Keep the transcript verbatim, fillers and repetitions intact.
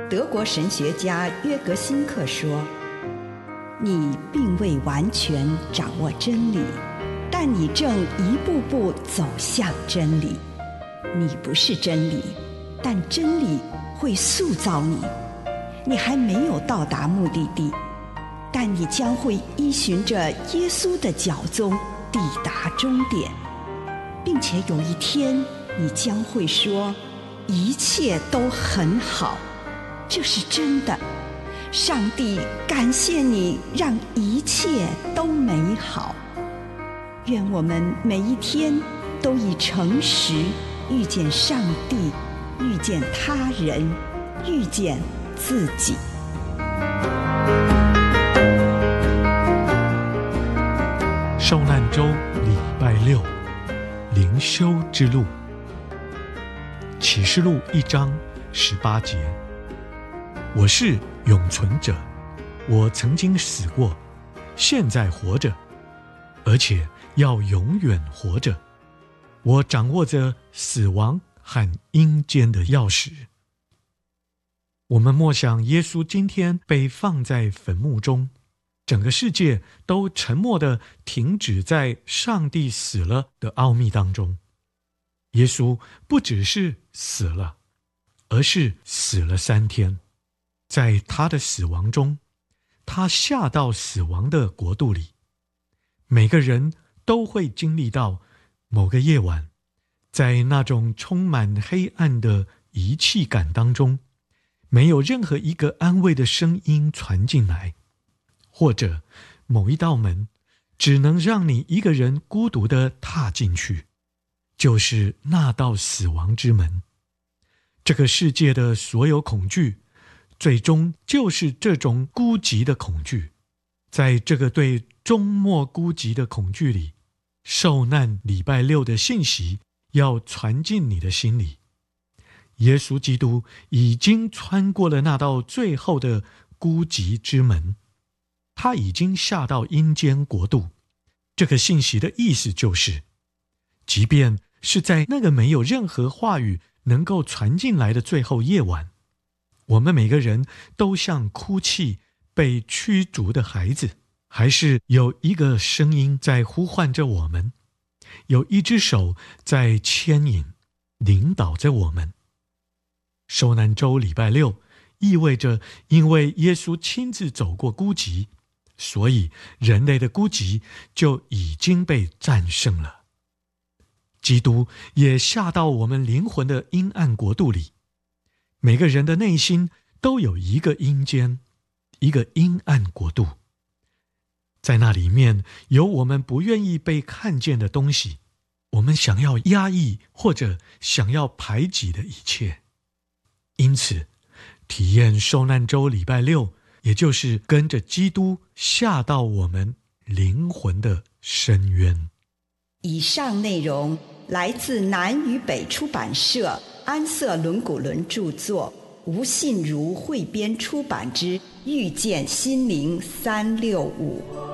德国神学家约格辛克说，你并未完全掌握真理，但你正一步步走向真理。你不是真理，但真理会塑造你。你还没有到达目的地，但你将会依循着耶稣的脚踪抵达终点，并且有一天你将会说，一切都很好。这是真的。上帝感谢你，让一切都美好。愿我们每一天都以诚实遇见上帝，遇见他人，遇见自己。 受难周礼拜六，灵修之路。启示录一章十八节，我是永存者，我曾经死过，现在活着，而且要永远活着。我掌握着死亡和阴间的钥匙。我们默想耶稣今天被放在坟墓中，整个世界都沉默地停止在上帝死了的奥秘当中。耶稣不只是死了，而是死了三天。在他的死亡中，他下到死亡的国度里。每个人都会经历到某个夜晚，在那种充满黑暗的遗弃感当中，没有任何一个安慰的声音传进来，或者某一道门只能让你一个人孤独地踏进去，就是那道死亡之门。这个世界的所有恐惧，最终就是这种孤寂的恐惧。在这个对终末孤寂的恐惧里，受难礼拜六的信息要传进你的心里。耶稣基督已经穿过了那道最后的孤寂之门，他已经下到阴间国度。这个信息的意思就是，即便是在那个没有任何话语能够传进来的最后夜晚，我们每个人都像哭泣被驱逐的孩子，还是有一个声音在呼唤着我们，有一只手在牵引领导着我们。受难周礼拜六意味着，因为耶稣亲自走过孤寂，所以人类的孤寂就已经被战胜了。基督也下到我们灵魂的阴暗国度里。每个人的内心都有一个阴间，一个阴暗国度。在那里面有我们不愿意被看见的东西，我们想要压抑或者想要排挤的一切。因此，体验受难周礼拜六，也就是跟着基督下到我们灵魂的深渊。 以上内容来自南与北出版社安瑟伦古伦著作，吴信如汇编出版之《遇见心灵三六五》。